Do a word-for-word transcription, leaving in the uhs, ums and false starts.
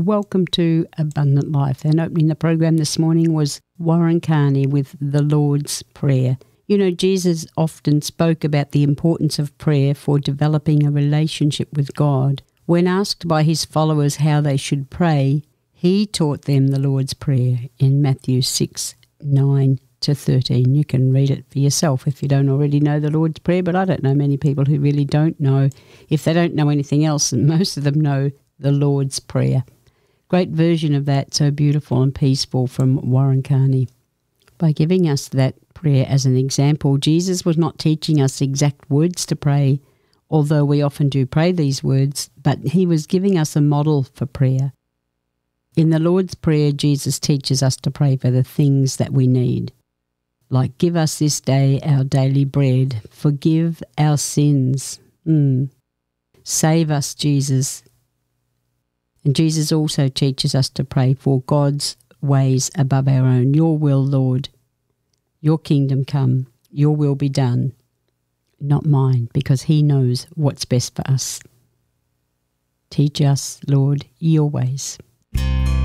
Welcome to Abundant Life. And opening the program this morning was Warren Carney with the Lord's Prayer. You know, Jesus often spoke about the importance of prayer for developing a relationship with God. When asked by his followers how they should pray, he taught them the Lord's Prayer in Matthew six, nine to thirteen. You can read it for yourself if you don't already know the Lord's Prayer, but I don't know many people who really don't know. If they don't know anything else, and most of them know the Lord's Prayer. Great version of that, so beautiful and peaceful, from Warren Carney. By giving us that prayer as an example, Jesus was not teaching us exact words to pray, although we often do pray these words, but he was giving us a model for prayer. In the Lord's Prayer, Jesus teaches us to pray for the things that we need, like give us this day our daily bread, forgive our sins, mm. save us, Jesus. And Jesus also teaches us to pray for God's ways above our own. Your will, Lord, your kingdom come, your will be done, not mine, because he knows what's best for us. Teach us, Lord, your ways.